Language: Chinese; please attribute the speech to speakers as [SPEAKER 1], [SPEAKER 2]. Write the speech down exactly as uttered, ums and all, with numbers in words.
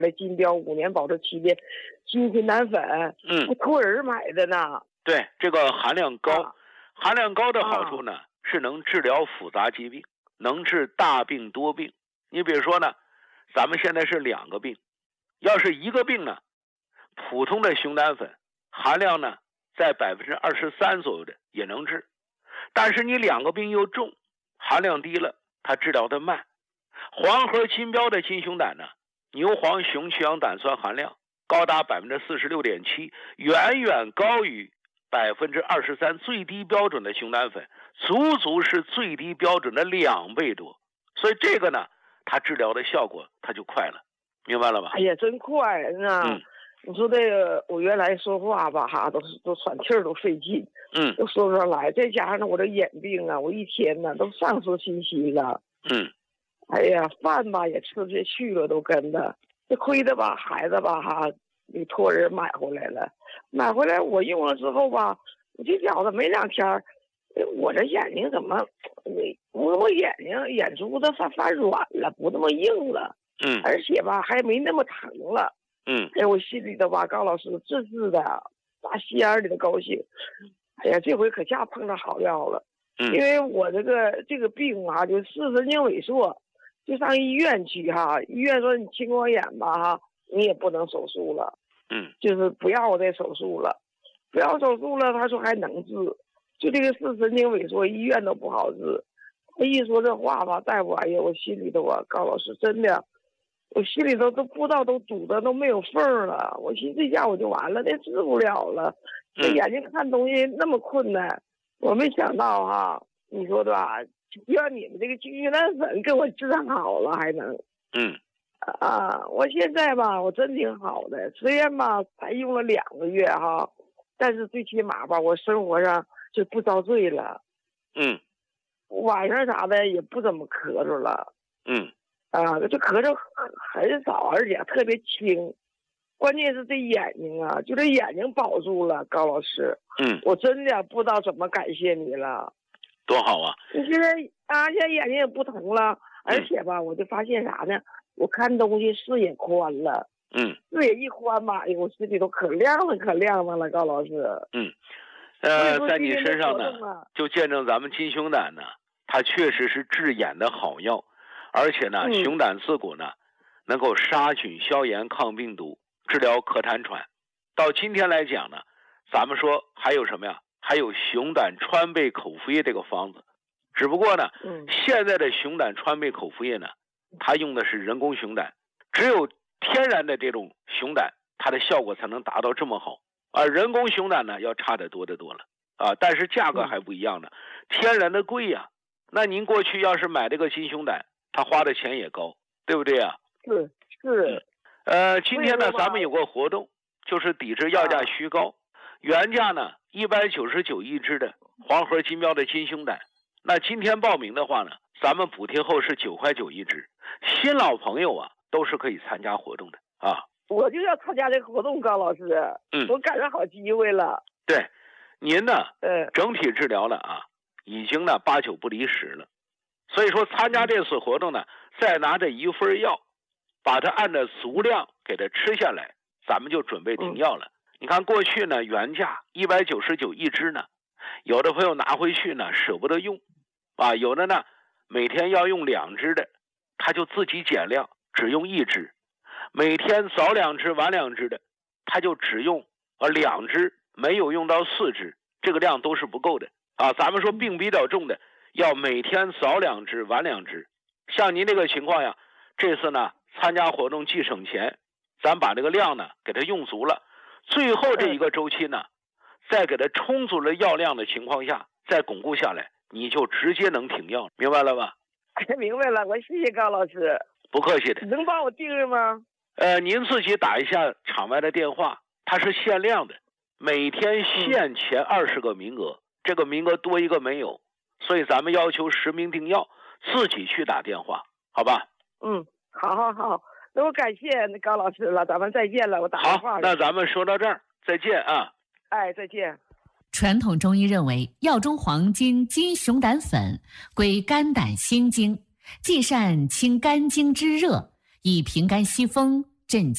[SPEAKER 1] 那金标五年保质期的金心胆粉，
[SPEAKER 2] 嗯，
[SPEAKER 1] 我托人买的呢。
[SPEAKER 2] 对，这个含量高，
[SPEAKER 1] 啊、
[SPEAKER 2] 含量高的好处呢、啊、是能治疗复杂疾病，能治大病多病。你比如说呢，咱们现在是两个病，要是一个病呢，普通的熊胆粉含量呢在百分之二十三左右的也能治，但是你两个病又重，含量低了，它治疗的慢。黄河金标的金熊胆呢，牛黄熊去氧胆酸含量高达百分之四十六点七，远远高于百分之二十三最低标准的熊胆粉，足足是最低标准的两倍多。所以这个呢，它治疗的效果它就快了，明白了吧？
[SPEAKER 1] 哎呀，真快啊！嗯，你说这个我原来说话吧，哈，都是都喘气儿都费劲，
[SPEAKER 2] 嗯，
[SPEAKER 1] 都说不上来。再加上呢，我这眼病啊，我一天呢都丧失信心了。
[SPEAKER 2] 嗯，
[SPEAKER 1] 哎呀，饭吧也吃不下去了，都跟着。这亏的吧，孩子吧，哈，你托人买回来了，买回来我用了之后吧，我这觉得没两天，我这眼睛怎么，我我眼睛眼珠子发发软了，不那么硬了。
[SPEAKER 2] 嗯，
[SPEAKER 1] 而且吧还没那么疼了。
[SPEAKER 2] 嗯，
[SPEAKER 1] 哎，我心里头吧，高老师治治的打心眼里的高兴。哎呀，这回可下碰到好药了。
[SPEAKER 2] 嗯，
[SPEAKER 1] 因为我这个这个病啊，就视神经萎缩，就上医院去哈，医院说你青光眼吧哈，你也不能手术了。
[SPEAKER 2] 嗯，
[SPEAKER 1] 就是不要再手术了，不要手术了，他说还能治。就这个视神经萎缩，医院都不好治。他一说这话吧，大夫，哎呀，我心里头啊，高老师真的。我心里头都不知道都堵得都没有缝了，我寻思这下我就完了，那治不了了。这眼睛看东西那么困难，我没想到哈，你说的吧？就让你们这个金心胆粉给我治好了，还能。
[SPEAKER 2] 嗯。
[SPEAKER 1] 啊，我现在吧，我真挺好的，虽然吧才用了两个月哈，但是最起码吧，我生活上就不遭罪了。
[SPEAKER 2] 嗯。
[SPEAKER 1] 晚上啥的也不怎么咳嗽了。
[SPEAKER 2] 嗯。
[SPEAKER 1] 啊，这咳嗽很少，而且特别轻。关键是这眼睛啊，就这眼睛保住了，高老师。
[SPEAKER 2] 嗯，
[SPEAKER 1] 我真的不知道怎么感谢你了。
[SPEAKER 2] 多好啊！
[SPEAKER 1] 你现在啊，现在眼睛也不疼了，而且吧，我就发现啥呢？我看东西视野宽了。
[SPEAKER 2] 嗯，
[SPEAKER 1] 视野一宽吧，哎呦，我心里都可亮了，可亮了了，高老师。
[SPEAKER 2] 嗯，呃，在你身上呢，就见证咱们金熊胆呢，它确实是治眼的好药。而且呢，
[SPEAKER 1] 嗯、
[SPEAKER 2] 熊胆刺骨呢，能够杀菌、消炎、抗病毒，治疗咳痰喘。到今天来讲呢，咱们说还有什么呀？还有熊胆川贝口服液这个方子。只不过呢，
[SPEAKER 1] 嗯、
[SPEAKER 2] 现在的熊胆川贝口服液呢，它用的是人工熊胆，只有天然的这种熊胆，它的效果才能达到这么好。而人工熊胆呢，要差得多得多了啊！但是价格还不一样呢，嗯、天然的贵呀、啊。那您过去要是买这个金熊胆，他花的钱也高，对不对啊？
[SPEAKER 1] 是是。
[SPEAKER 2] 呃，今天呢，咱们有个活动，就是抵制药价虚高，啊、原价呢一百九十九一支的黄河金标的金熊胆，那今天报名的话呢，咱们补贴后是九块九一支，新老朋友啊都是可以参加活动的啊。
[SPEAKER 1] 我就要参加这个活动，高老师。
[SPEAKER 2] 嗯，
[SPEAKER 1] 我赶上好机会了。
[SPEAKER 2] 对，您呢，
[SPEAKER 1] 呃，
[SPEAKER 2] 整体治疗了啊，已经呢八九不离十了。所以说参加这次活动呢，再拿着一份药，把它按照足量给它吃下来，咱们就准备停药了。嗯、你看过去呢原价一百九十九一支呢，有的朋友拿回去呢舍不得用，啊，有的呢每天要用两支的，他就自己减量，只用一支；每天早两支晚两支的，他就只用呃两支，没有用到四支，这个量都是不够的啊。咱们说病比较重的，要每天早两支晚两支。像您这个情况呀，这次呢参加活动既省钱，咱把这个量呢给它用足了，最后这一个周期呢再给它充足了药量的情况下，再巩固下来，你就直接能停药，明白了吧？
[SPEAKER 1] 明白了，我谢谢高老师。
[SPEAKER 2] 不客气的。
[SPEAKER 1] 能帮我订阅吗？
[SPEAKER 2] 呃，您自己打一下场外的电话，它是限量的，每天限前二十个名额，嗯、这个名额多一个没有。所以咱们要求实名订药，自己去打电话，好吧？
[SPEAKER 1] 嗯，好好好，那我感谢高老师了，咱们再见了，我打电话了。
[SPEAKER 2] 好，那咱们说到这儿，再见啊！
[SPEAKER 1] 哎，再见。
[SPEAKER 3] 传统中医认为，药中黄金金熊胆粉归肝胆心经，既善清肝经之热，以平肝息风、镇